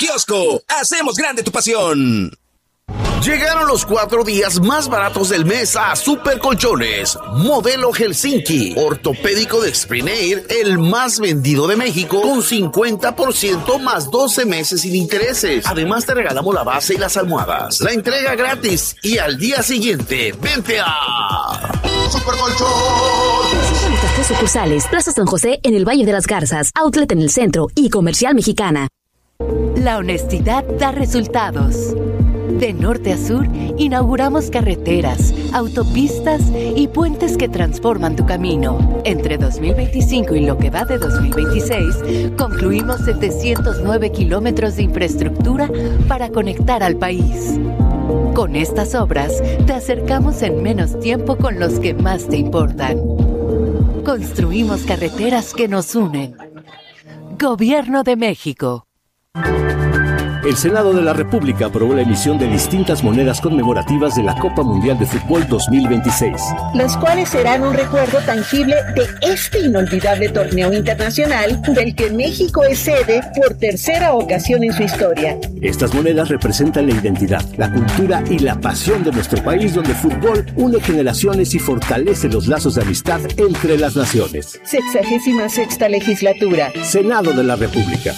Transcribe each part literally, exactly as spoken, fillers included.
Kiosco, hacemos grande tu pasión. Llegaron los cuatro días más baratos del mes a Super Colchones. Modelo Helsinki, ortopédico de Sprinair, el más vendido de México, con cincuenta por ciento más doce meses sin intereses. Además te regalamos la base y las almohadas. La entrega gratis y al día siguiente, vente a Super Colchón. Visita nuestras tres sucursales: Plaza San José en el Valle de las Garzas, Outlet en el centro y Comercial Mexicana. La honestidad da resultados. De norte a sur, inauguramos carreteras, autopistas y puentes que transforman tu camino. Entre dos mil veinticinco y lo que va de dos mil veintiséis, concluimos setecientos nueve kilómetros de infraestructura para conectar al país. Con estas obras, te acercamos en menos tiempo con los que más te importan. Construimos carreteras que nos unen. Gobierno de México. El Senado de la República aprobó la emisión de distintas monedas conmemorativas de la Copa Mundial de Fútbol dos mil veintiséis. Las cuales serán un recuerdo tangible de este inolvidable torneo internacional del que México es sede por tercera ocasión en su historia. Estas monedas representan la identidad, la cultura y la pasión de nuestro país, donde el fútbol une generaciones y fortalece los lazos de amistad entre las naciones. Sexagésima sexta legislatura. Senado de la República.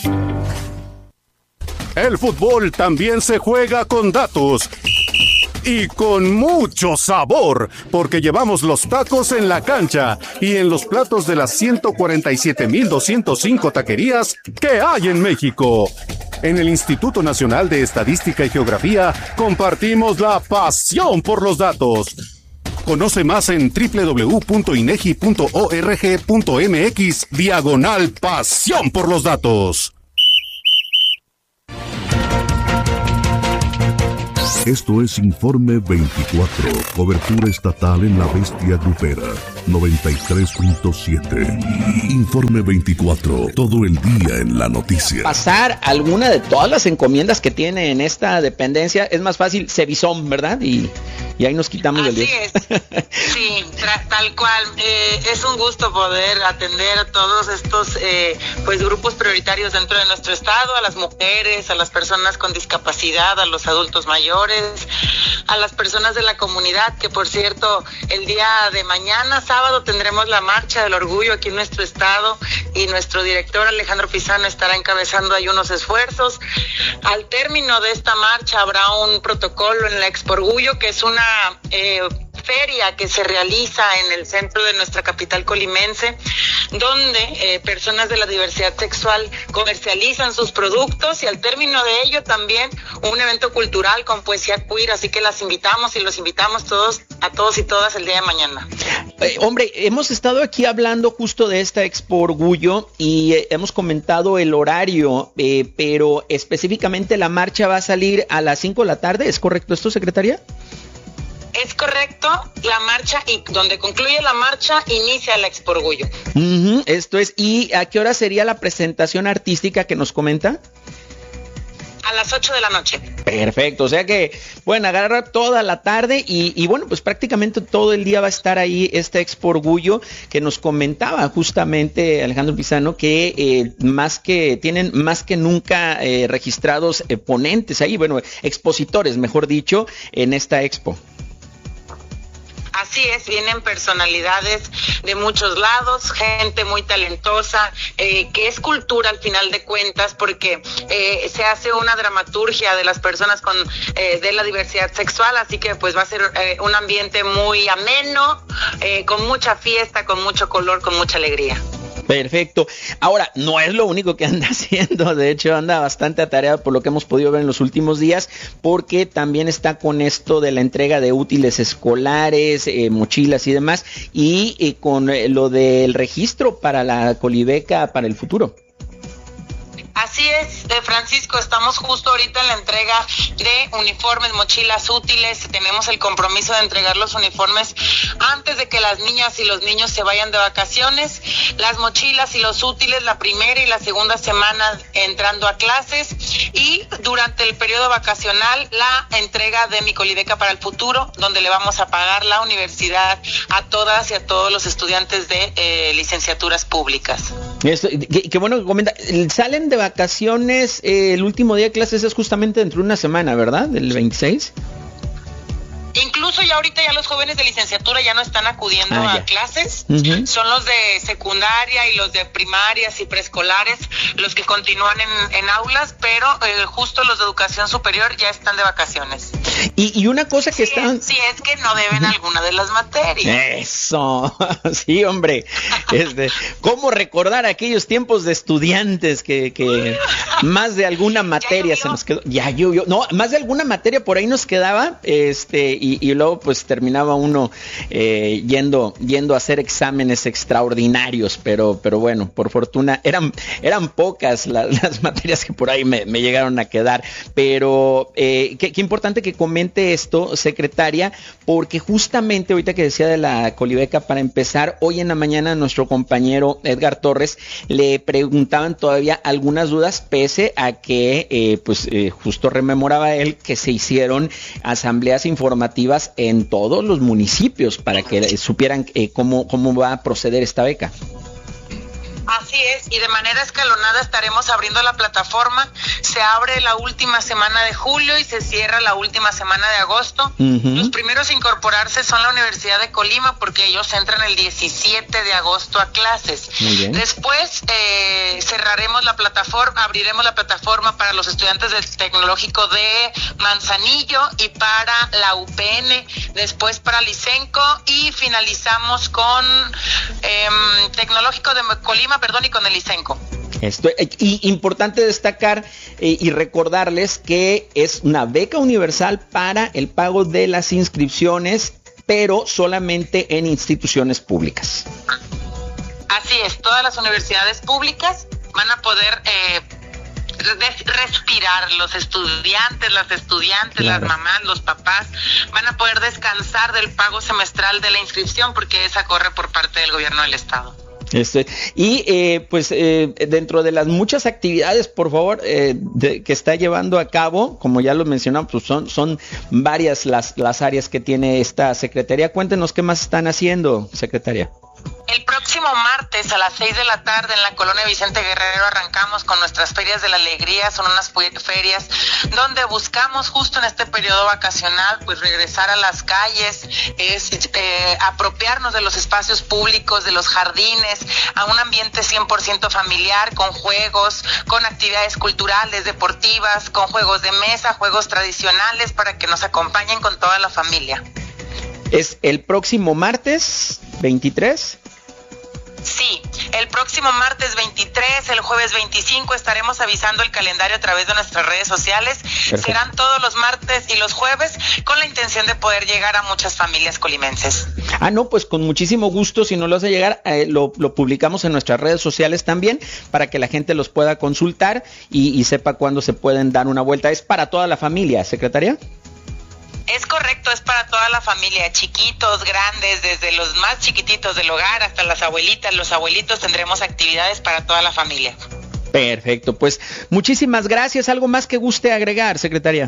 El fútbol también se juega con datos y con mucho sabor, porque llevamos los tacos en la cancha y en los platos de las ciento cuarenta y siete mil doscientos cinco taquerías que hay en México. En el Instituto Nacional de Estadística y Geografía compartimos la pasión por los datos. Conoce más en doble u doble u doble u punto inegi punto org punto mx diagonal pasión por los datos. Esto es Informe veinticuatro, cobertura estatal en la bestia grupera, noventa y tres punto siete. Informe veinticuatro, todo el día en la noticia. Pasar alguna de todas las encomiendas que tiene en esta dependencia es más fácil, Cebizón, ¿verdad? Y, y ahí nos quitamos del lío. Así es, sí, tra- tal cual. Eh, es un gusto poder atender a todos estos eh, pues grupos prioritarios dentro de nuestro estado, a las mujeres, a las personas con discapacidad, a los adultos mayores, a las personas de la comunidad, que por cierto, el día de mañana, sábado, tendremos la Marcha del Orgullo aquí en nuestro estado y nuestro director Alejandro Pizano estará encabezando ahí unos esfuerzos. Al término de esta marcha habrá un protocolo en la Expo Orgullo, que es una eh, feria que se realiza en el centro de nuestra capital colimense, donde eh, personas de la diversidad sexual comercializan sus productos, y al término de ello también un evento cultural con poesía queer, así que las invitamos y los invitamos todos a todos y todas el día de mañana. Eh, hombre, hemos estado aquí hablando justo de esta Expo Orgullo y eh, hemos comentado el horario, eh, pero específicamente la marcha va a salir a las cinco de la tarde, ¿es correcto esto, secretaria? Es correcto, la marcha, y donde concluye la marcha inicia la Expo Orgullo. Uh-huh, esto es, ¿y a qué hora sería la presentación artística que nos comenta? A las ocho de la noche. Perfecto, o sea que pueden agarrar toda la tarde y, y bueno, pues prácticamente todo el día va a estar ahí esta Expo Orgullo que nos comentaba justamente Alejandro Pizano, que eh, más que tienen más que nunca eh, registrados eh, ponentes ahí, bueno, expositores, mejor dicho, en esta Expo. Así es, vienen personalidades de muchos lados, gente muy talentosa, eh, que es cultura al final de cuentas, porque eh, se hace una dramaturgia de las personas con eh, de la diversidad sexual, así que pues va a ser eh, un ambiente muy ameno, eh, con mucha fiesta, con mucho color, con mucha alegría. Perfecto. Ahora, no es lo único que anda haciendo, de hecho anda bastante atareado por lo que hemos podido ver en los últimos días, porque también está con esto de la entrega de útiles escolares, eh, mochilas y demás, y eh, con eh, lo del registro para la Colibeca para el futuro. Así es, de Francisco, estamos justo ahorita en la entrega de uniformes, mochilas útiles. Tenemos el compromiso de entregar los uniformes antes de que las niñas y los niños se vayan de vacaciones, las mochilas y los útiles la primera y la segunda semana entrando a clases, y durante el periodo vacacional la entrega de mi Colibeca para el futuro, donde le vamos a pagar la universidad a todas y a todos los estudiantes de eh, licenciaturas públicas. Esto, qué, qué bueno que comenta. Salen de vacaciones, eh, el último día de clases es justamente dentro de una semana, ¿verdad? ¿Del veintiséis? Incluso ya ahorita ya los jóvenes de licenciatura ya no están acudiendo ah, a clases, uh-huh. Son los de secundaria y los de primarias y preescolares los que continúan en, en aulas, pero eh, justo los de educación superior ya están de vacaciones. Y, y una cosa que sí, están... Sí, es que no deben uh-huh. alguna de las materias. Eso, sí, hombre. Este, ¿cómo recordar aquellos tiempos de estudiantes que, que más de alguna materia se nos quedó? Ya llovió. No, más de alguna materia por ahí nos quedaba, este... Y, y luego pues terminaba uno eh, yendo yendo a hacer exámenes extraordinarios, pero pero bueno, por fortuna eran eran pocas la, las materias que por ahí me, me llegaron a quedar, pero eh, qué, qué importante que comente esto, secretaria, porque justamente ahorita que decía de la Colibeca, para empezar, hoy en la mañana nuestro compañero Edgar Torres le preguntaban todavía algunas dudas, pese a que eh, pues eh, justo rememoraba él que se hicieron asambleas informativas en todos los municipios para que supieran eh, cómo, cómo va a proceder esta beca. Así es, y de manera escalonada estaremos abriendo la plataforma. Se abre la última semana de julio y se cierra la última semana de agosto. Uh-huh. Los primeros a incorporarse son la Universidad de Colima, porque ellos entran el diecisiete de agosto a clases. Muy bien. Después eh, cerraremos la plataforma, abriremos la plataforma para los estudiantes del Tecnológico de Manzanillo y para la U P N, después para Licenco, y finalizamos con eh, Tecnológico de Colima, perdón, y con el Licenco. Esto, y importante destacar eh, y recordarles que es una beca universal para el pago de las inscripciones, pero solamente en instituciones públicas. Así es, todas las universidades públicas van a poder eh, respirar, los estudiantes, las estudiantes, claro. Las mamás, los papás van a poder descansar del pago semestral de la inscripción, porque esa corre por parte del gobierno del estado. Este, y eh, pues eh, dentro de las muchas actividades, por favor, eh, de, que está llevando a cabo, como ya lo mencionamos, pues son, son varias las, las áreas que tiene esta secretaría. Cuéntenos qué más están haciendo, secretaria. El próximo martes a las seis de la tarde en la colonia Vicente Guerrero arrancamos con nuestras ferias de la alegría. Son unas ferias donde buscamos justo en este periodo vacacional pues regresar a las calles, es eh, apropiarnos de los espacios públicos, de los jardines, a un ambiente cien por ciento familiar, con juegos, con actividades culturales, deportivas, con juegos de mesa, juegos tradicionales, para que nos acompañen con toda la familia. ¿Es el próximo martes veintitrés? Sí, el próximo martes veintitrés, el jueves veinticinco estaremos avisando el calendario a través de nuestras redes sociales. Perfecto. Serán todos los martes y los jueves, con la intención de poder llegar a muchas familias colimenses. Ah, no, pues con muchísimo gusto. Si no lo hace llegar, eh, lo, lo publicamos en nuestras redes sociales también, para que la gente los pueda consultar y, y sepa cuándo se pueden dar una vuelta. ¿Es para toda la familia, secretaria? Es correcto, es para toda la familia, chiquitos, grandes, desde los más chiquititos del hogar hasta las abuelitas, los abuelitos, tendremos actividades para toda la familia. Perfecto, pues muchísimas gracias. ¿Algo más que guste agregar, secretaria?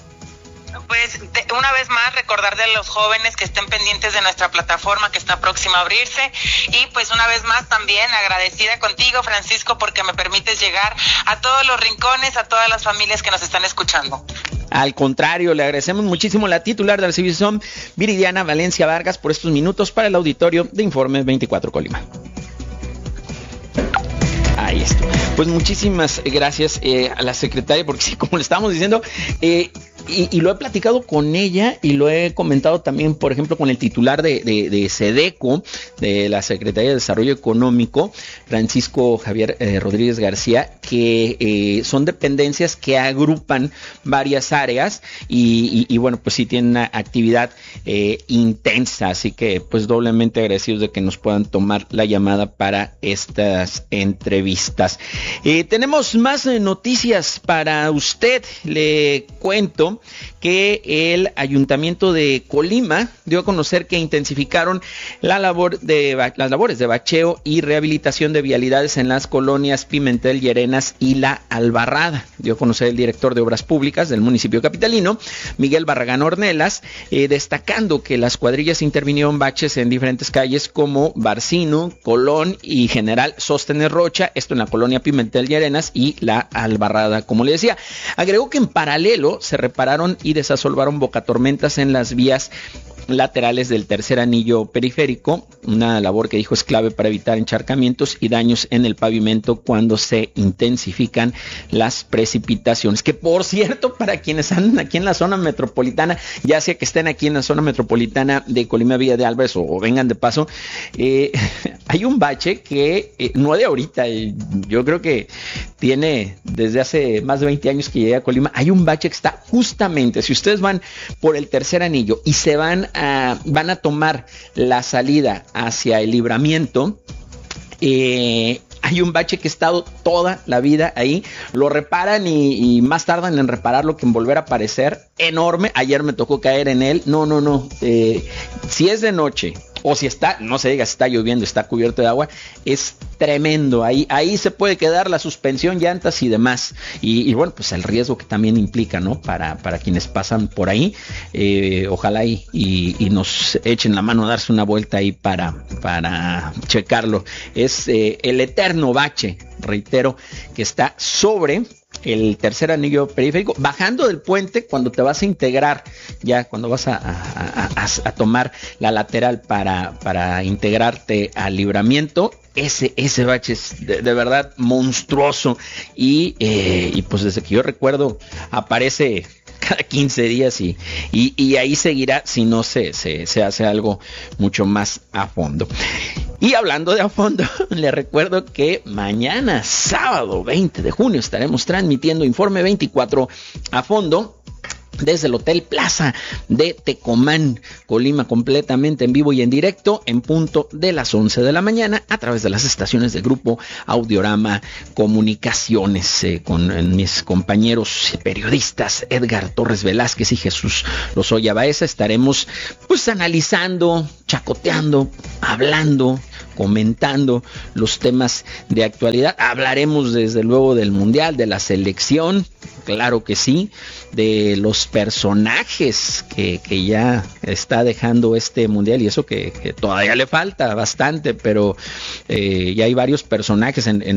Pues de, una vez más recordarle a los jóvenes que estén pendientes de nuestra plataforma que está próxima a abrirse, y pues una vez más también agradecida contigo, Francisco, porque me permites llegar a todos los rincones, a todas las familias que nos están escuchando. Al contrario, le agradecemos muchísimo a la titular de la Civilización, Viridiana Valencia Vargas, por estos minutos para el auditorio de Informe veinticuatro Colima. Ahí está. Pues muchísimas gracias eh, a la secretaria, porque sí, como le estábamos diciendo, eh, y, y lo he platicado con ella y lo he comentado también, por ejemplo, con el titular de, de, de SEDECO, de la Secretaría de Desarrollo Económico, Francisco Javier eh, Rodríguez García, que eh, son dependencias que agrupan varias áreas y, y, y bueno, pues sí tienen una actividad eh, intensa, así que pues doblemente agradecidos de que nos puedan tomar la llamada para estas entrevistas. Eh, tenemos más eh, noticias para usted. Le cuento comentó que el Ayuntamiento de Colima dio a conocer que intensificaron la labor de, las labores de bacheo y rehabilitación de vialidades en las colonias Pimentel, Llerenas y La Albarrada. Dio a conocer el director de Obras Públicas del municipio capitalino, Miguel Barragán Ornelas, eh, destacando que las cuadrillas intervinieron baches en diferentes calles como Barcino, Colón y General Sóstenes Rocha, esto en la colonia Pimentel, Llerenas y La Albarrada, como le decía. Agregó que en paralelo se repararon y desasolvaron bocatormentas en las vías laterales del tercer anillo periférico, una labor que dijo es clave para evitar encharcamientos y daños en el pavimento cuando se intensifican las precipitaciones. Que por cierto, para quienes andan aquí en la zona metropolitana, ya sea que estén aquí en la zona metropolitana de Colima, Villa de Álvarez o, o vengan de paso, eh, hay un bache que eh, no de ahorita, eh, yo creo que tiene desde hace más de veinte años que llegué a Colima. Hay un bache que está justamente, si ustedes van por el tercer anillo y se van a, van a tomar la salida hacia el Libramiento, eh, hay un bache que ha estado toda la vida ahí, lo reparan y, y más tardan en repararlo que en volver a aparecer, enorme. Ayer me tocó caer en él, no, no, no, eh, si es de noche o si está, no se diga, si está lloviendo, está cubierto de agua, es tremendo. Ahí, ahí se puede quedar la suspensión, llantas y demás. Y, y bueno, pues el riesgo que también implica, ¿no? Para, para quienes pasan por ahí. Eh, ojalá y, y, y nos echen la mano a darse una vuelta ahí para, para checarlo. Es eh, el eterno bache, reitero, que está sobre el tercer anillo periférico, bajando del puente cuando te vas a integrar, ya cuando vas a, a, a, a tomar la lateral para, para integrarte al Libramiento. Ese, ese bache es de, de verdad monstruoso y, eh, y pues desde que yo recuerdo aparece cada quince días y, y, y ahí seguirá si no se, se, se hace algo mucho más a fondo. Y hablando de a fondo, le recuerdo que mañana, sábado veinte de junio, estaremos transmitiendo Informe veinticuatro a fondo desde el Hotel Plaza de Tecomán, Colima, completamente en vivo y en directo, en punto de las once de la mañana, a través de las estaciones de Grupo Audiorama Comunicaciones, eh, con eh, mis compañeros periodistas Edgar Torres Velázquez y Jesús Lozoya Baeza. Estaremos pues analizando, chacoteando, hablando, comentando los temas de actualidad. Hablaremos desde luego del Mundial, de la selección, claro que sí, de los personajes que, que ya está dejando este Mundial, y eso que, que todavía le falta bastante, pero eh, ya hay varios personajes en, en